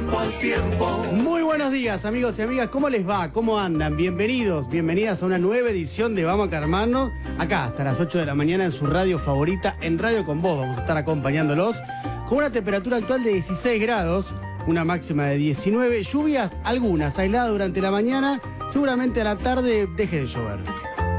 tiempo al tiempo. Muy buenos días, amigos y amigas. ¿Cómo les va? ¿Cómo andan? Bienvenidos, bienvenidas a una nueva edición de Vamos a Calmarnos. Acá hasta las 8 de la mañana en su radio favorita, en Radio con Vos. Vamos a estar acompañándolos con una temperatura actual de 16 grados, una máxima de 19. Lluvias algunas aisladas durante la mañana. Seguramente a la tarde deje de llover.